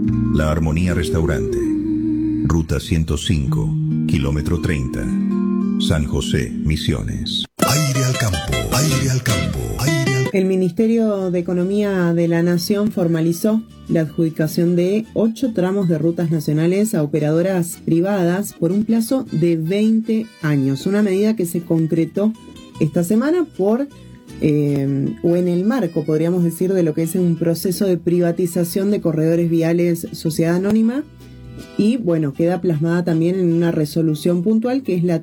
La Armonía Restaurante. Ruta 105, kilómetro 30. San José, Misiones. Aire al campo, aire al campo, aire al campo. El Ministerio de Economía de la Nación formalizó la adjudicación de 8 tramos de rutas nacionales a operadoras privadas por un plazo de 20 años. Una medida que se concretó esta semana o en el marco, podríamos decir, de lo que es un proceso de privatización de corredores viales Sociedad Anónima. Y bueno, queda plasmada también en una resolución puntual que es la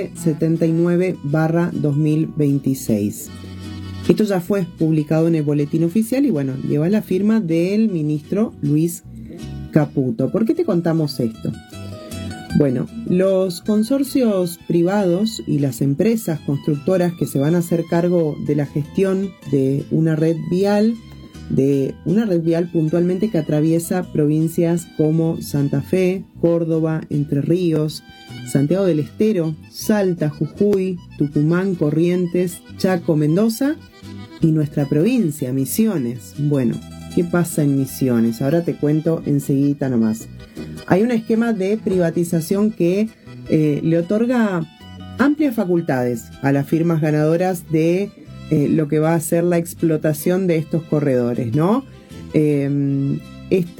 1379/2026. Esto ya fue publicado en el boletín oficial y bueno, lleva la firma del ministro Luis Caputo. ¿Por qué te contamos esto? Bueno, los consorcios privados y las empresas constructoras que se van a hacer cargo de la gestión de una red vial puntualmente que atraviesa provincias como Santa Fe, Córdoba, Entre Ríos, Santiago del Estero, Salta, Jujuy, Tucumán, Corrientes, Chaco, Mendoza y nuestra provincia, Misiones. Bueno, ¿qué pasa en Misiones? Ahora te cuento enseguida nomás. Hay un esquema de privatización que le otorga amplias facultades a las firmas ganadoras de lo que va a ser la explotación de estos corredores, ¿no? Esta